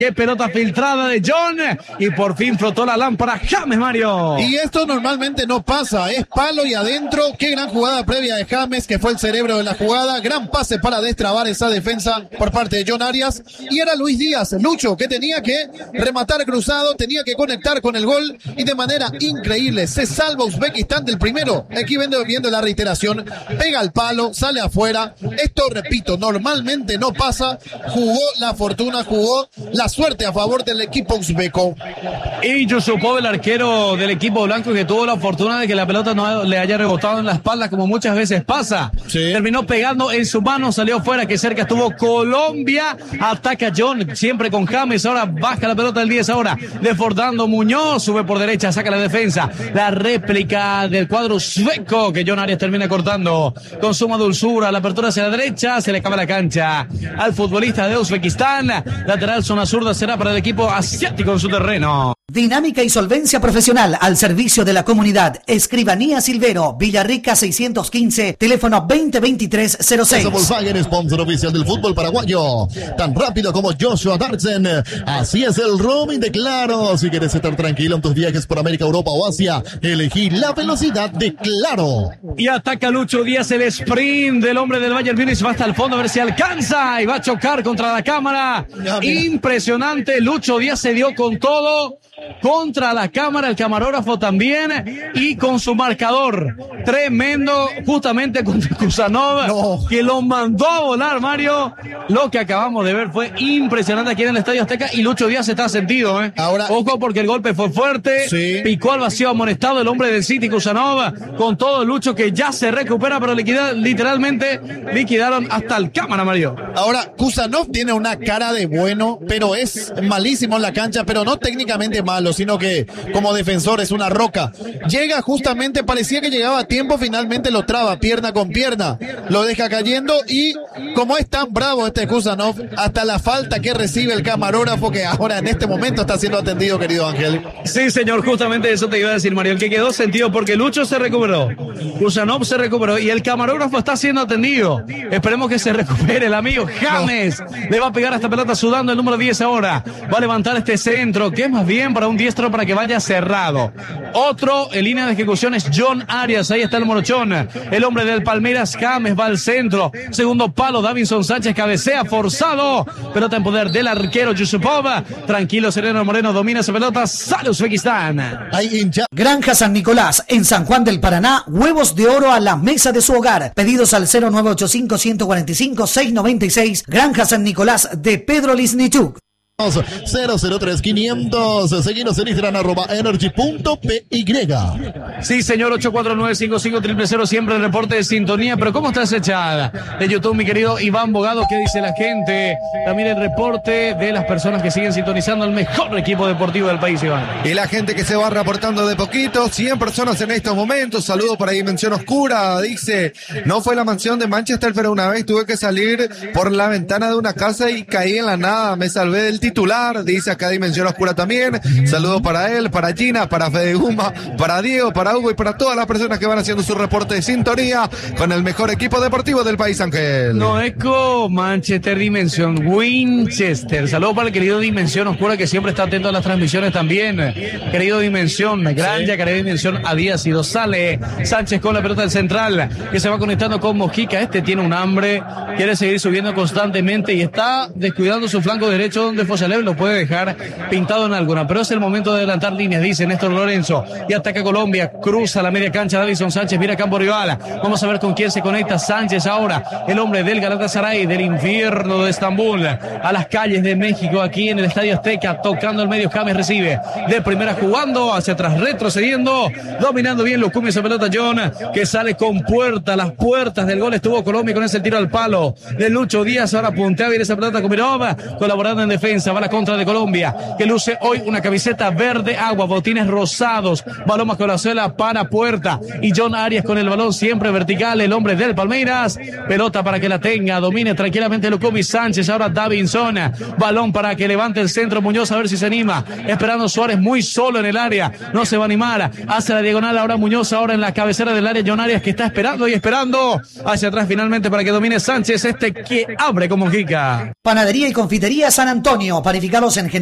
Qué pelota filtrada de John y por fin frotó la lámpara James, Mario. Y esto normalmente no pasa, es palo y adentro. Qué gran jugada previa de James, que fue el cerebro de la jugada. Gran pase para destrabar esa defensa por parte de John Arias. Y era Luis Díaz, Lucho, que tenía que rematar cruzado, tenía que conectar con el gol y de manera increíble se salva Uzbekistán del primero. Aquí viendo la reiteración, pega al palo, sale afuera. Esto, repito, normalmente no pasa. Jugó la fortuna, jugó la suerte a favor del equipo uzbeco. Y Yusupov, el arquero del equipo blanco, que tuvo la fortuna de que la pelota no le haya rebotado en la espalda como muchas veces pasa. Sí. Terminó pegando en su mano, salió fuera, que cerca estuvo Colombia. Ataca John, siempre con James, ahora baja la pelota del 10 ahora. Desbordando Muñoz, sube por derecha, saca la defensa. La réplica del cuadro sueco, que John Arias termina cortando con suma dulzura. La apertura hacia la derecha, se le acaba la cancha al futbolista de Uzbekistán. Lateral zona zurda será para el equipo asiático en su terreno. Dinámica y solvencia profesional al servicio de la comunidad. Escribanía Silvero, Villarrica 615, teléfono 2023-06. Volkswagen, sponsor oficial del fútbol paraguayo. Tan rápido como Joshua Dartsen. Así es el roaming de Claro. Si quieres estar tranquilo en tus viajes por América, Europa o Asia, elegí la velocidad de Claro. Y ataca Lucho Díaz, el sprint del hombre del Bayern Múnich. Va hasta el fondo a ver si alcanza y va a chocar contra la cámara. Impresionante. Lucho Díaz se dio con todo. Contra la cámara, el camarógrafo también, y con su marcador tremendo, justamente contra Kusanov, que lo mandó a volar, Mario. Lo que acabamos de ver fue impresionante aquí en el Estadio Azteca, y Lucho Díaz está sentido, Ahora, ojo, porque el golpe fue fuerte, picó al vacío amonestado el hombre del City, Kusanov, con todo Lucho, que ya se recupera, pero literalmente liquidaron hasta el cámara, Mario. Ahora, Kusanov tiene una cara de bueno, pero es malísimo en la cancha, pero no técnicamente malo, sino que como defensor es una roca. Llega justamente, parecía que llegaba a tiempo, finalmente lo traba pierna con pierna, lo deja cayendo, y como es tan bravo este Kusanov, hasta la falta que recibe el camarógrafo, que ahora en este momento está siendo atendido, querido Ángel. Sí, señor, justamente eso te iba a decir, Mario, el que quedó sentido, porque Lucho se recuperó, Kusanov se recuperó y el camarógrafo está siendo atendido. Esperemos que se recupere el amigo James. Le va a pegar a esta pelota sudando el número 10 ahora. Va a levantar este centro, que es más bien para un diestro, para que vaya cerrado. Otro en línea de ejecución es John Arias. Ahí está el morochón, el hombre del Palmeiras. James va al centro, segundo palo, Davinson Sánchez cabecea forzado, pelota en poder del arquero Yusupov. Tranquilo, sereno Moreno domina esa pelota, sale Uzbekistán. Granja San Nicolás, en San Juan del Paraná, huevos de oro a la mesa de su hogar. Pedidos al 0985-145-696. Granja San Nicolás de Pedro Lisnichuk. 003-500. Seguinos en Instagram, @energy.py. Sí, señor, 849-55-000, siempre el reporte de sintonía. Pero ¿cómo está esa echada de YouTube, mi querido Iván Bogado? ¿Qué dice la gente? También el reporte de las personas que siguen sintonizando el mejor equipo deportivo del país, Iván. Y la gente que se va reportando de poquito, 100 personas en estos momentos. Saludos para Dimensión Oscura. Dice, no fue la mansión de Manchester, pero una vez tuve que salir por la ventana de una casa y caí en la nada. Me salvé del titular, dice acá Dimensión Oscura también. Saludos para él, para Gina, para Fede Guma, para Diego, para Hugo y para todas las personas que van haciendo su reporte de sintonía con el mejor equipo deportivo del país, Ángel. Noeco, Manchester, Dimensión, Winchester. Saludos para el querido Dimensión Oscura, que siempre está atento a las transmisiones también. Querido Dimensión, gran querido Dimensión, había sido. Sale Sánchez con la pelota del central, que se va conectando con Mojica. Este tiene un hambre, quiere seguir subiendo constantemente y está descuidando su flanco derecho, donde Fosalev lo puede dejar pintado en alguna, pero es el momento de adelantar líneas, dice Néstor Lorenzo, y ataca Colombia, cruza la media cancha, Davinson Sánchez, mira campo rival, vamos a ver con quién se conecta Sánchez ahora, el hombre del Galatasaray, del infierno de Estambul, a las calles de México, aquí en el Estadio Azteca, tocando el medio. James recibe de primera, jugando hacia atrás, retrocediendo, dominando bien Lucumi esa pelota. John, que sale con puerta, las puertas del gol estuvo Colombia con ese tiro al palo de Lucho Díaz, ahora puntea bien esa pelota con Mirova, colaborando en defensa, va la contra de Colombia, que luce hoy una camiseta verde agua, botines rosados, balón más Colazuela para puerta, y John Arias con el balón siempre vertical, el hombre del Palmeiras, pelota para que la tenga, domine tranquilamente Lucumi Sánchez, ahora Davinson, balón para que levante el centro Muñoz, a ver si se anima, esperando Suárez muy solo en el área, no se va a animar, hace la diagonal ahora Muñoz, ahora en la cabecera del área John Arias, que está esperando y esperando, hacia atrás finalmente para que domine Sánchez, este que abre como Mojica. Panadería y confitería San Antonio, Antonio, panificados en